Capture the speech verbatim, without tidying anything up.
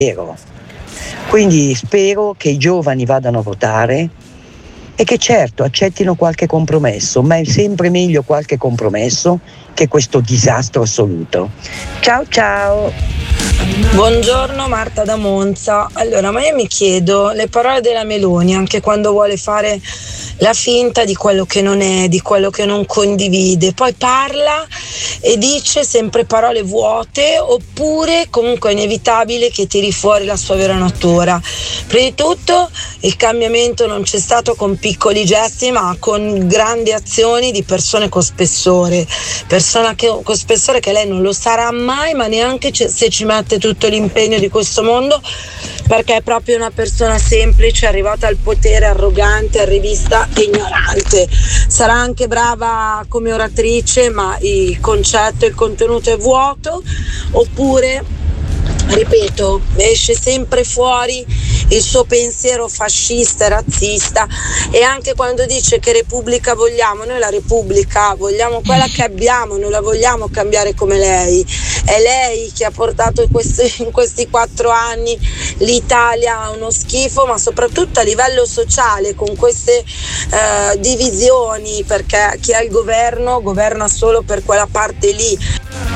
vero. Quindi spero che i giovani vadano a votare e che certo accettino qualche compromesso, ma è sempre meglio qualche compromesso che questo disastro assoluto. Ciao ciao! Buongiorno, Marta da Monza. Allora, ma io mi chiedo, le parole della Meloni, anche quando vuole fare la finta di quello che non è, di quello che non condivide, poi parla e dice sempre parole vuote, oppure comunque è inevitabile che tiri fuori la sua vera natura. Prima di tutto il cambiamento non c'è stato con piccoli gesti, ma con grandi azioni di persone con spessore, persona che, con spessore che lei non lo sarà mai, ma neanche se ci mette tutto l'impegno di questo mondo, perché è proprio una persona semplice, arrivata al potere, arrogante, arrivista e ignorante. Sarà anche brava come oratrice, ma il concetto, il contenuto è vuoto. Oppure, ripeto, esce sempre fuori il suo pensiero fascista e razzista, e anche quando dice che Repubblica vogliamo, noi la Repubblica vogliamo quella che abbiamo, non la vogliamo cambiare come lei. È lei che ha portato in questi, in questi quattro anni l'Italia a uno schifo, ma soprattutto a livello sociale, con queste eh, divisioni, perché chi ha il governo governa solo per quella parte lì.